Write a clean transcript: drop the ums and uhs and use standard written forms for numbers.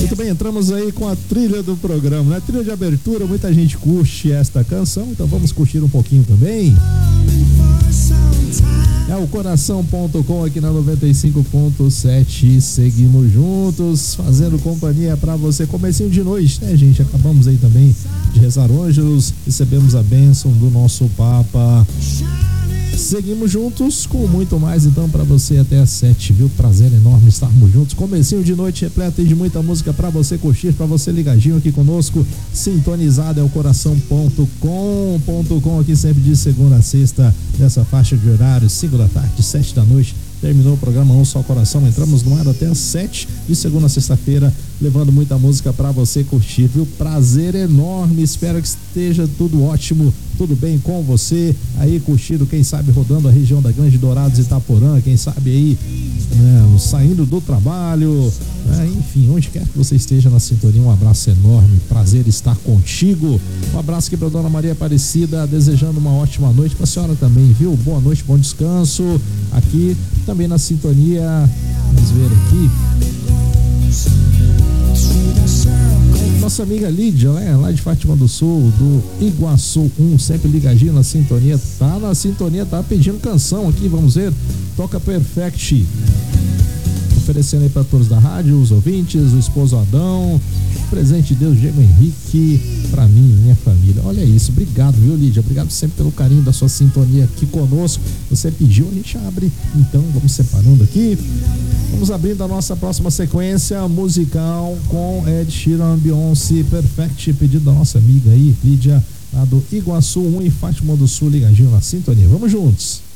Muito bem, entramos aí com a trilha do programa, né? Trilha de abertura, muita gente curte esta canção, então vamos curtir um pouquinho também. É o coração.com aqui na 95.7. Seguimos juntos, fazendo companhia pra você. Comecinho de noite, né, gente? Acabamos aí também de rezar ângelos, recebemos a bênção do nosso Papa. Seguimos juntos com muito mais, então, pra você até às 7, viu? Prazer enorme estarmos juntos. Comecinho de noite repleto de muita música pra você curtir, pra você ligadinho aqui conosco, sintonizado. É o coração.com aqui sempre de segunda a sexta, nessa faixa de horário, 5 da tarde, 7 da noite. Terminou o programa Um Só Coração, entramos no ar até às 7, de segunda a sexta-feira, levando muita música pra você curtir, viu? Prazer enorme, espero que esteja tudo ótimo, tudo bem com você, aí curtindo, quem sabe rodando a região da Grande Dourados, Itaporã, quem sabe aí, né, saindo do trabalho, né, enfim, onde quer que você esteja na sintonia, um abraço enorme, prazer estar contigo. Um abraço aqui pra Dona Maria Aparecida, desejando uma ótima noite pra senhora também, viu? Boa noite, bom descanso, aqui também na sintonia. Vamos ver aqui, nossa amiga Lídia, né? Lá de Fátima do Sul, do Iguaçu 1, sempre ligadinho na sintonia, tá pedindo canção aqui, vamos ver, toca Perfect, oferecendo aí para todos da rádio, os ouvintes, o esposo Adão, presente de Deus, Diego Henrique, pra mim e minha família. Olha isso, obrigado, viu, Lídia? Obrigado sempre pelo carinho da sua sintonia aqui conosco. Você pediu, a gente abre, então vamos separando aqui. Vamos abrindo a nossa próxima sequência musical com Ed Sheeran, Beyoncé, Perfect, pedido da nossa amiga aí, Lídia, lá do Iguaçu 1 e Fátima do Sul, ligadinho na sintonia. Vamos juntos.